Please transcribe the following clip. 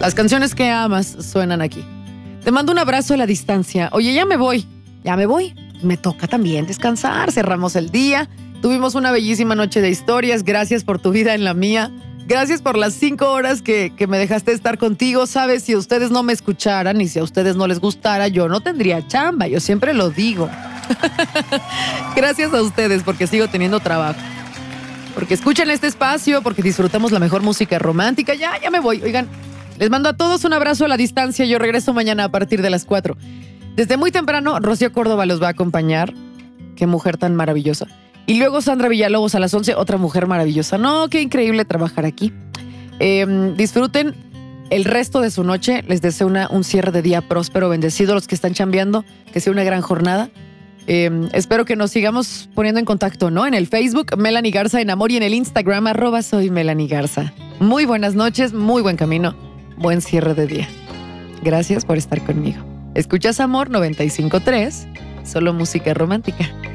Las canciones que amas suenan aquí. Te mando un abrazo a la distancia. Oye, ya me voy. Me toca también descansar. Cerramos el día. Tuvimos una bellísima noche de historias. Gracias por tu vida en la mía. Gracias por las 5 horas que me dejaste estar contigo. Sabes, si a ustedes no me escucharan y si a ustedes no les gustara, yo no tendría chamba. Yo siempre lo digo. Gracias a ustedes porque sigo teniendo trabajo. Porque escuchan este espacio, porque disfrutamos la mejor música romántica. Ya me voy. Oigan, les mando a todos un abrazo a la distancia. Yo regreso mañana a partir de las 4. Desde muy temprano, Rocío Córdoba los va a acompañar. Qué mujer tan maravillosa. Y luego Sandra Villalobos a las 11, otra mujer maravillosa. No, qué increíble trabajar aquí. Disfruten el resto de su noche. Les deseo un cierre de día próspero, bendecido. Los que están chambeando, que sea una gran jornada. Espero que nos sigamos poniendo en contacto, ¿no? En el Facebook, Melanie Garza en Amor, y en el Instagram, @soy Melanie Garza. Muy buenas noches, muy buen camino, buen cierre de día. Gracias por estar conmigo. Escuchas Amor 95.3, solo música romántica.